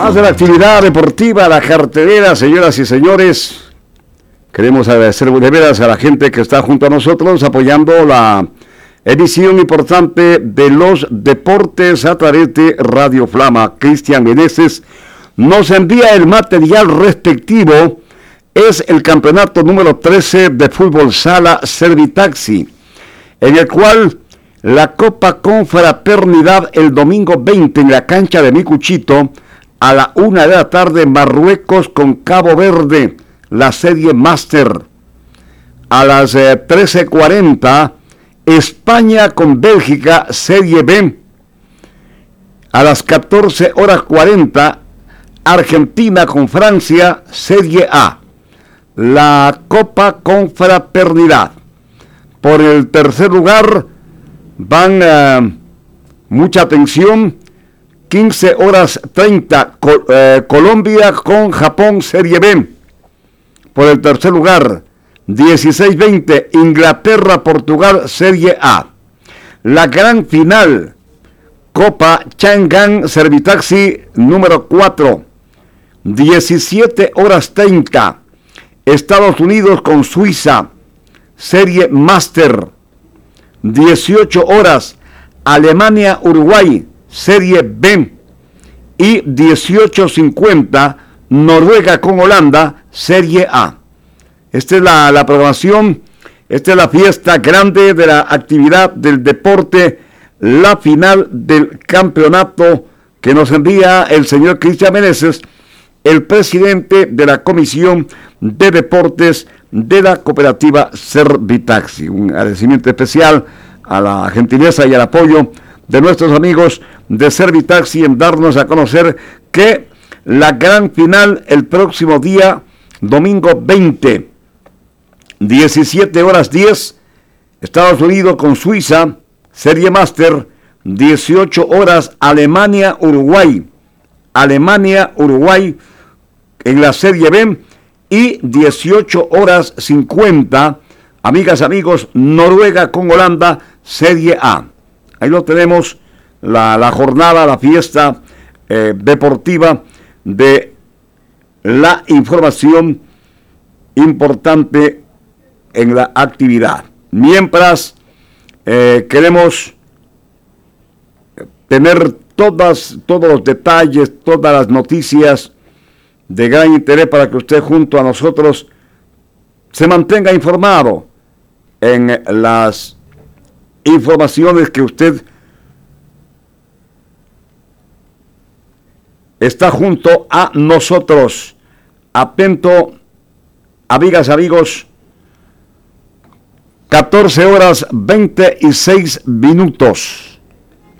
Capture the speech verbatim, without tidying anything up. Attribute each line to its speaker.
Speaker 1: Más de la actividad deportiva, la cartelera, señoras y señores. Queremos agradecer de veras a la gente que está junto a nosotros apoyando la emisión importante de los deportes a través de Radio Flama. Cristian Meneses nos envía el material respectivo. Es el campeonato número trece de fútbol sala Servitaxi, en el cual la Copa Confraternidad el domingo veinte en la cancha de Micuchito a la una de la tarde, Marruecos con Cabo Verde, la serie Master. A las eh, trece cuarenta, España con Bélgica, serie B. A las catorce horas cuarenta, Argentina con Francia, serie A. La Copa Confraternidad. Por el tercer lugar van, uh, mucha atención, quince horas treinta, Col- eh, Colombia con Japón, serie B. Por el tercer lugar, dieciséis veinte, Inglaterra, Portugal, serie A. La gran final, Copa Chang'an Servitaxi número cuatro, diecisiete horas treinta, Estados Unidos con Suiza, serie Master. dieciocho horas, Alemania, Uruguay, serie B. Y dieciocho cincuenta, Noruega con Holanda, serie A. Esta es la, la programación, esta es la fiesta grande de la actividad del deporte, la final del campeonato que nos envía el señor Cristian Meneses, el presidente de la Comisión de Deportes de la cooperativa Servitaxi. Un agradecimiento especial a la gentileza y al apoyo de nuestros amigos de Servitaxi en darnos a conocer que la gran final el próximo día, domingo veinte, diecisiete horas diez, Estados Unidos con Suiza, serie Master, dieciocho horas, Alemania, Uruguay, Alemania, Uruguay en la serie B, y dieciocho horas cincuenta, amigas, amigos, Noruega con Holanda, serie A. Ahí lo tenemos, la, la jornada, la fiesta eh, deportiva de la información importante en la actividad. Mientras eh, queremos tener todas, todos los detalles, todas las noticias de gran interés para que usted junto a nosotros se mantenga informado en las informaciones que usted está junto a nosotros. Atento, amigas, amigos, catorce horas veintiséis minutos.